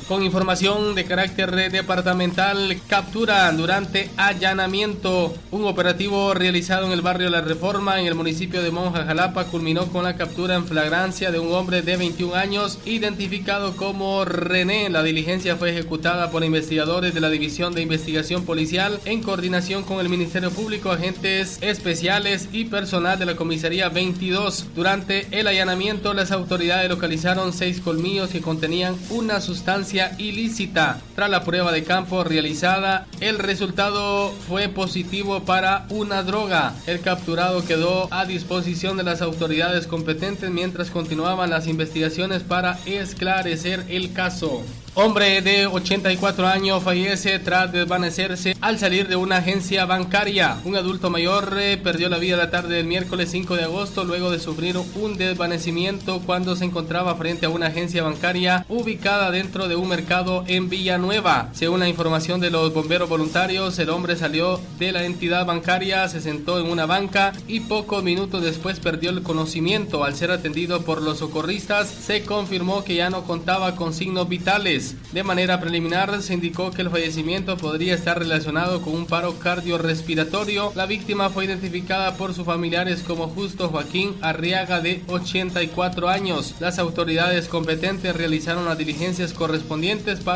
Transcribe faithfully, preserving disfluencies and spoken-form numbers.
Con información de carácter departamental, capturan durante allanamiento. Un operativo realizado en el barrio La Reforma, en el municipio de Monja, Jalapa, culminó con la captura en flagrancia de un hombre de veintiún años, identificado como René. La diligencia fue ejecutada por investigadores de la División de Investigación Policial en coordinación con el Ministerio Público, agentes especiales y personal de la Comisaría veintidós. Durante el allanamiento, las autoridades localizaron seis colmillos que contenían una sustancia ilícita. Tras la prueba de campo realizada, el resultado fue positivo para una droga. El capturado quedó a disposición de las autoridades competentes mientras continuaban las investigaciones para esclarecer el caso. Hombre de ochenta y cuatro años fallece tras desvanecerse al salir de una agencia bancaria. Un adulto mayor eh, perdió la vida la tarde del miércoles cinco de agosto luego de sufrir un desvanecimiento cuando se encontraba frente a una agencia bancaria ubicada dentro de un mercado en Villanueva. Según la información de los bomberos voluntarios, el hombre salió de la entidad bancaria, se sentó en una banca y pocos minutos después perdió el conocimiento. Al ser atendido por los socorristas, se confirmó que ya no contaba con signos vitales. De manera preliminar, se indicó que el fallecimiento podría estar relacionado con un paro cardiorrespiratorio. La víctima fue identificada por sus familiares como Justo Joaquín Arriaga, de ochenta y cuatro años. Las autoridades competentes realizaron las diligencias correspondientes para